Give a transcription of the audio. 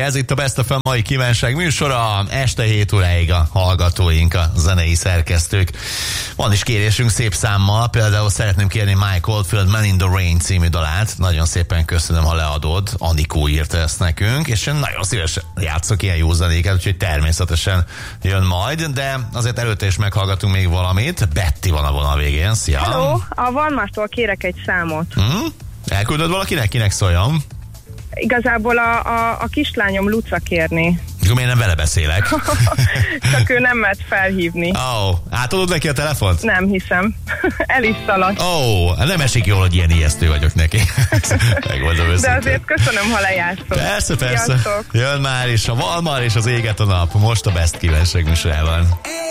ez itt a Best of a mai kívánság műsora, este 7 óráig a hallgatóink, a zenei szerkesztők. Van is kérésünk szép számmal, például szeretném kérni Mike Oldfield Man in the Rain című dalát. Nagyon szépen köszönöm, ha leadod. Anikó írta ezt nekünk, és én nagyon szívesen játszok ilyen jó zenéket, úgyhogy természetesen jön majd, de azért előtte is meghallgatunk még valamit. Betty van a vonal végén, szia! Hello, a Valmástól kérek egy számot. Elküldöd valakinek? Kinek szóljam? Igazából a kislányom Luca kérni. Akkor miért nem vele beszélek? Csak ő nem mert felhívni. Átadod neki a telefont? Nem hiszem. El is szaladt. Nem esik jól, hogy ilyen ijesztő vagyok neki. Megmondom őszintén. De azért köszönöm, ha lejátszol. Persze. Sziasztok. Jön már is a Valmar és az Éget a nap. Most a Best kívánság műsorában.